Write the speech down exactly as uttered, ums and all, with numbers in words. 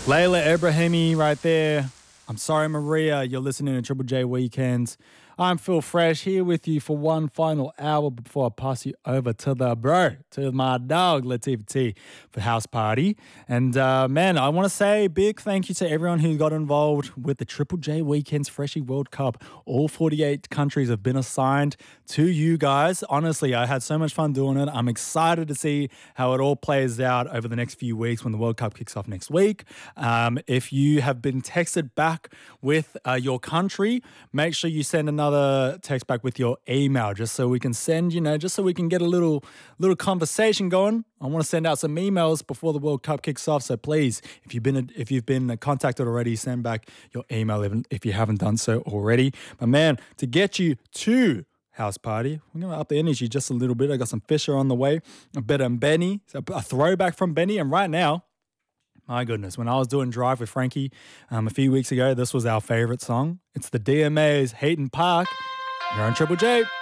Layla Ibrahimi right there. I'm sorry, Maria. You're listening to Triple J Weekends. I'm Phil Fresh here with you for one final hour before I pass you over to the bro, to my dog, Latif T, for House Party. And uh, man, I want to say a big thank you to everyone who got involved with the Triple J Weekends Freshie World Cup. All forty-eight countries have been assigned to you guys. Honestly, I had so much fun doing it. I'm excited to see how it all plays out over the next few weeks when the World Cup kicks off next week. Um, if you have been texted back with uh, your country, make sure you send another text back with your email just so we can send, you know, just so we can get a little little conversation going. I want to send out some emails before the World Cup kicks off, so please, if you've been if you've been contacted already, send back your email even if you haven't done so already. But man, to get you to House Party, we're going to up the energy just a little bit. I got some Fisher on the way, a bit of Benny, a throwback from Benny, and right now, my goodness, when I was doing Drive with Frankie um, a few weeks ago, this was our favorite song. It's the D M A's Hayden Park. You're on Triple J.